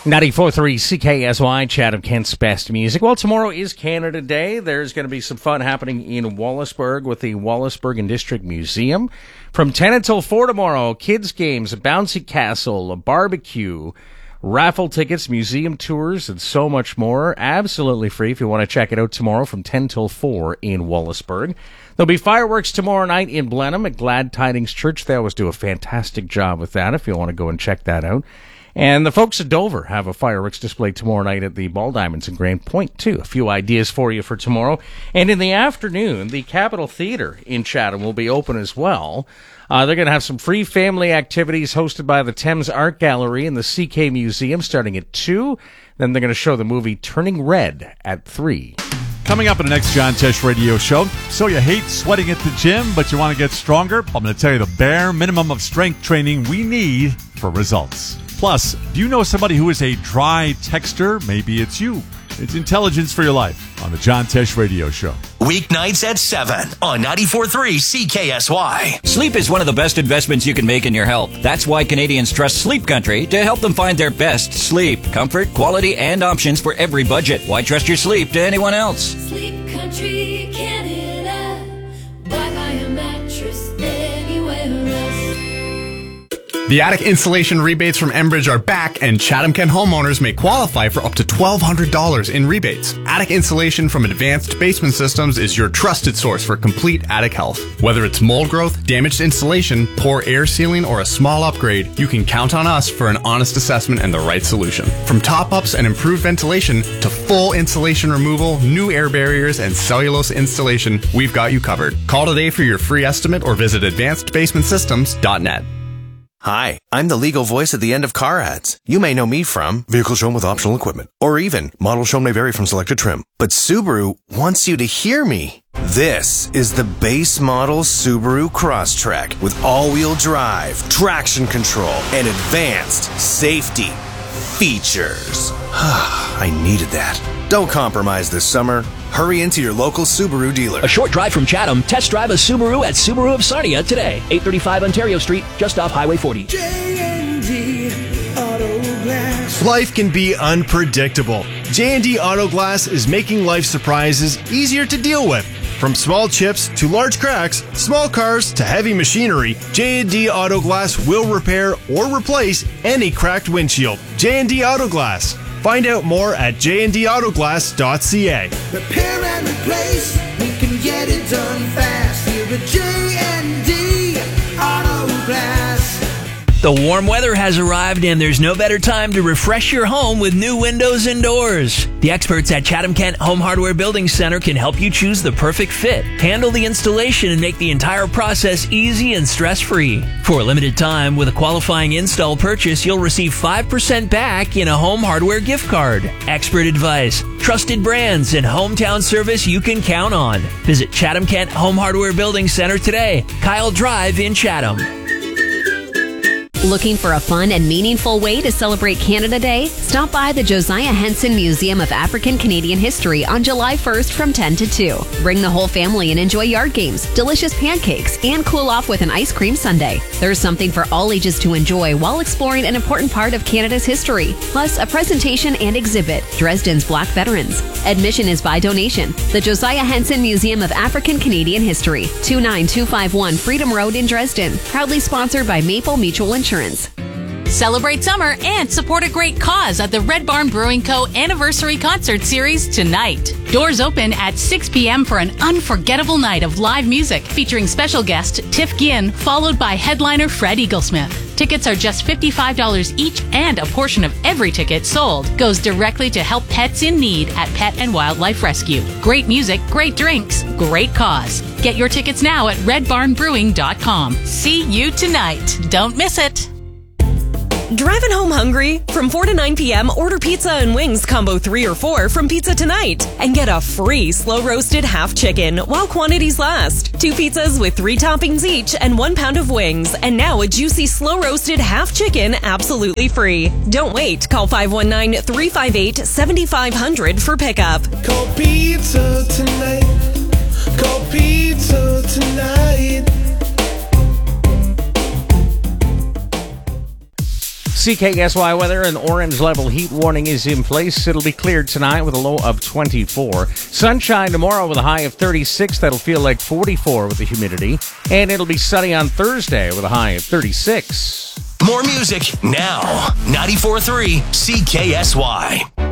94.3 CKSY, Chatham-Kent's best music. Well, tomorrow is Canada Day. There's going to be some fun happening in Wallaceburg with the Wallaceburg and District Museum. From 10 until 4 tomorrow, kids' games, a bouncy castle, a barbecue, raffle tickets, museum tours, and so much more. Absolutely free if you want to check it out tomorrow from 10 till 4 in Wallaceburg. There'll be fireworks tomorrow night in Blenheim at Glad Tidings Church. They always do a fantastic job with that if you want to go and check that out. And the folks at Dover have a fireworks display tomorrow night at the Ball Diamonds in Grand Point, too. A few ideas for you for tomorrow. And in the afternoon, the Capitol Theatre in Chatham will be open as well. They're going to have some free family activities hosted by the Thames Art Gallery and the CK Museum starting at 2. Then they're going to show the movie Turning Red at 3. Coming up in the next John Tesh radio show, so you hate sweating at the gym, but you want to get stronger? I'm going to tell you the bare minimum of strength training we need for results. Plus, do you know somebody who is a dry texter? Maybe it's you. It's intelligence for your life on the John Tesh radio show. Weeknights at 7 on 94.3 CKSY. Sleep is one of the best investments you can make in your health. That's why Canadians trust Sleep Country to help them find their best sleep. Comfort, quality, and options for every budget. Why trust your sleep to anyone else? Sleep Country, Canada. Buy a mattress anywhere else. The attic installation rebates from Enbridge are back, and Chatham-Kent homeowners may qualify for up to $1,200 in rebates. Attic installation from Advanced Basement Systems is your trusted source for complete attic health. Whether it's mold growth, damaged insulation, poor air sealing, or a small upgrade, you can count on us for an honest assessment and the right solution. From top-ups and improved ventilation to full insulation removal, new air barriers, and cellulose installation, we've got you covered. Call today for your free estimate or visit advancedbasementsystems.net. Hi, I'm the legal voice at the end of car ads. You may know me from vehicle shown with optional equipment, or even model shown may vary from selected trim. But Subaru wants you to hear me. This is the base model Subaru Crosstrek with all-wheel drive, traction control, and advanced safety features. I needed that. Don't compromise this summer. Hurry into your local Subaru dealer. A short drive from Chatham, test drive a Subaru at Subaru of Sarnia today. 835 Ontario Street, just off Highway 40. J&D Auto Glass. Life can be unpredictable. J&D Auto Glass is making life surprises easier to deal with. From small chips to large cracks, small cars to heavy machinery, J&D Auto Glass will repair or replace any cracked windshield. J&D Auto Glass. Find out more at jndautoglass.ca. Repair and replace, we can get it done fast. Here at J&D Auto Glass. The warm weather has arrived, and there's no better time to refresh your home with new windows and doors. The experts at Chatham-Kent Home Hardware Building Center can help you choose the perfect fit, handle the installation, and make the entire process easy and stress-free. For a limited time, with a qualifying install purchase, you'll receive 5% back in a home hardware gift card. Expert advice, trusted brands, and hometown service you can count on. Visit Chatham-Kent Home Hardware Building Center today, Kyle Drive in Chatham. Looking for a fun and meaningful way to celebrate Canada Day? Stop by the Josiah Henson Museum of African Canadian History on July 1st from 10 to 2. Bring the whole family and enjoy yard games, delicious pancakes, and cool off with an ice cream sundae. There's something for all ages to enjoy while exploring an important part of Canada's history. Plus, a presentation and exhibit, Dresden's Black Veterans. Admission is by donation. The Josiah Henson Museum of African Canadian History, 29251 Freedom Road in Dresden. Proudly sponsored by Maple Mutual Insurance. Celebrate summer and support a great cause at the Red Barn Brewing Co. Anniversary Concert Series tonight. Doors open at 6 p.m. for an unforgettable night of live music featuring special guest Tiff Ginn, followed by headliner Fred Eaglesmith. Tickets are just $55 each, and a portion of every ticket sold goes directly to help pets in need at Pet and Wildlife Rescue. Great music, great drinks, great cause. Get your tickets now at redbarnbrewing.com. See you tonight. Don't miss it. Driving home hungry? From 4 to 9 p.m., order pizza and wings combo 3 or 4 from Pizza Tonight and get a free slow-roasted half chicken while quantities last. 2 pizzas with 3 toppings each and 1 pound of wings, and now a juicy slow-roasted half chicken absolutely free. Don't wait. Call 519-358-7500 for pickup. Call Pizza Tonight. Call Pizza Tonight. CKSY weather, an orange level heat warning is in place. It'll be cleared tonight with a low of 24. Sunshine tomorrow with a high of 36. That'll feel like 44 with the humidity. And it'll be sunny on Thursday with a high of 36. More music now. 94.3 CKSY.